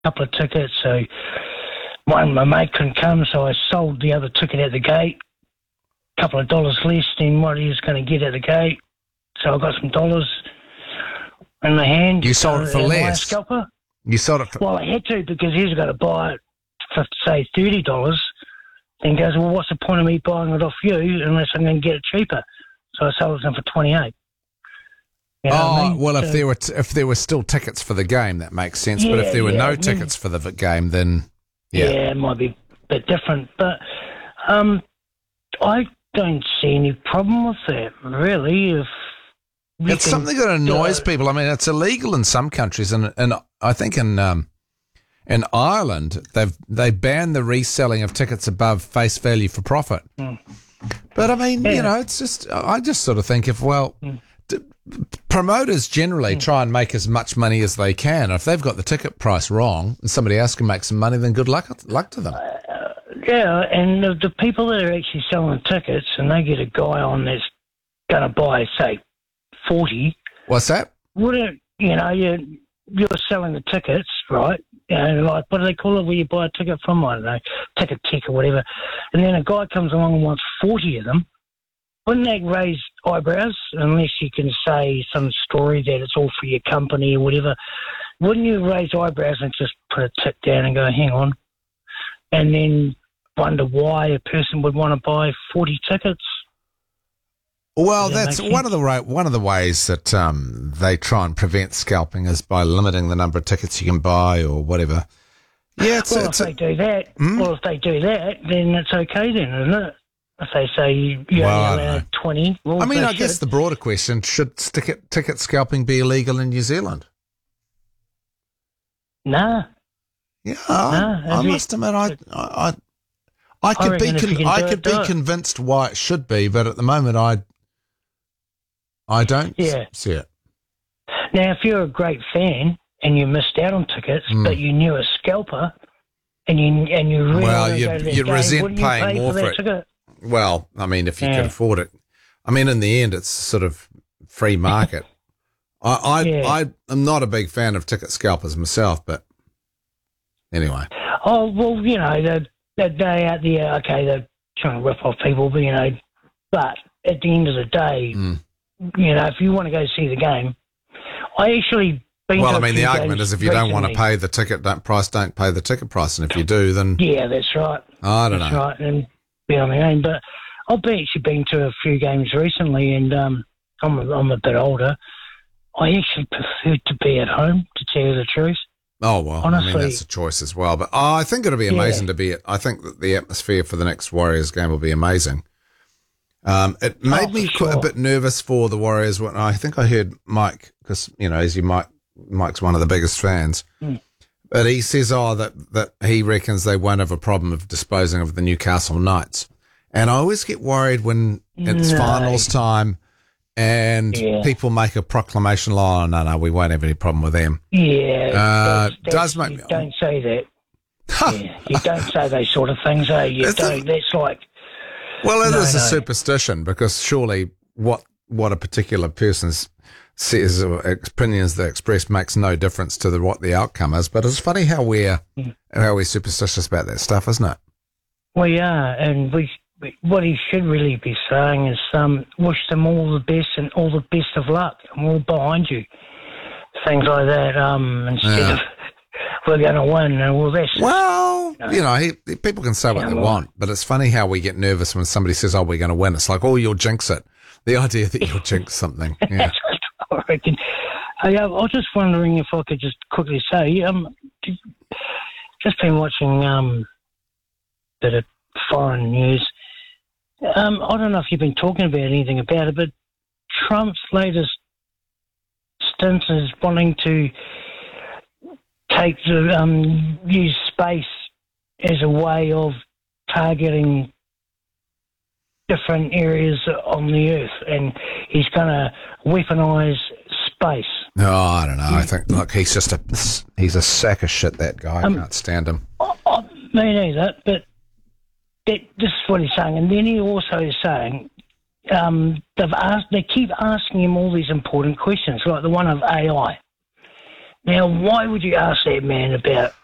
couple of tickets. So my mate couldn't come, so I sold the other ticket at the gate. A couple of dollars less than what he was going to get at the gate. So I got some dollars in my hand. You sold it for less? Scalper. You sold it for... Well, I had to, because he was going to buy it for, say, $30. Then goes, well, what's the point of me buying it off you unless I'm going to get it cheaper? So I sold it to him for $28. You know what I mean? Well, if there were still tickets for the game, that makes sense. But if there were no tickets for the game, then it might be a bit different. But I don't see any problem with that, really. If it's something that annoys people. I mean, it's illegal in some countries, and I think in Ireland they banned the reselling of tickets above face value for profit. But I mean, it's just I just sort of think promoters generally try and make as much money as they can. If they've got the ticket price wrong and somebody else can make some money, then good luck to them. And the people that are actually selling tickets, and they get a guy on that's going to buy, say, 40. What's that? Wouldn't you're selling the tickets, right? Like, what do they call it where you buy a ticket from? I don't know, Ticket Tech or whatever. And then a guy comes along and wants 40 of them. Wouldn't that raise eyebrows, unless you can say some story that it's all for your company or whatever? Wouldn't you raise eyebrows and just put a tip down and go, hang on, and then wonder why a person would want to buy 40 tickets? Well, that's one of the ways that they try and prevent scalping is by limiting the number of tickets you can buy or whatever. Yeah, if they do that, then it's okay then, isn't it? If they say you're only allowed 20. Well, I guess the broader question, should ticket scalping be illegal in New Zealand? Nah. Yeah, I must admit, I could be convinced why it should be, but at the moment I don't see it. Now, if you're a great fan and you missed out on tickets, but you knew a scalper, and you really you'd resent paying more for it. Ticket? Well, I mean, if you could afford it. I mean, in the end, it's sort of free market. I'm not a big fan of ticket scalpers myself, but anyway. Oh, well, they're out there, okay, they're trying to rip off people, but at the end of the day, if you want to go see the game, I actually... the argument is if you don't want to pay the ticket price, don't pay the ticket price, and if you do, then... Yeah, that's right. I don't know. That's right, and be on the game. But I've actually been to a few games recently, and I'm a bit older. I actually prefer to be at home, to tell you the truth. Oh, well, honestly, that's a choice as well. But I think it'll be amazing to be at. I think that the atmosphere for the next Warriors game will be amazing. It made me a bit nervous for the Warriors when I think I heard Mike, because, Mike's one of the biggest fans. But he says, that he reckons they won't have a problem of disposing of the Newcastle Knights. And I always get worried when it's finals time and people make a proclamation, no, we won't have any problem with them. Yeah. Does make me... Don't say that. You don't say those sort of things, You don't. That's like... Well, it is a superstition, because surely what a particular person's says or opinions they express makes no difference to what the outcome is. But it's funny how we're superstitious about that stuff, isn't it? We are, and what he should really be saying is wish them all the best and all the best of luck, and we're all behind you. Things like that, instead of we're going to win. People can say what they want, but it's funny how we get nervous when somebody says, we're going to win. It's like, you'll jinx it. The idea that you'll jinx something. Yeah. I reckon. I was just wondering if I could just quickly say, just been watching a bit of foreign news. I don't know if you've been talking about anything about it, but Trump's latest stint is wanting to use space as a way of targeting different areas on the earth, and he's going to weaponize space. No, I don't know. I think, look, he's a sack of shit, that guy. I can't stand him. Me neither, but this is what he's saying. And then he also is saying they keep asking him all these important questions, like the one of AI. Now, why would you ask that man about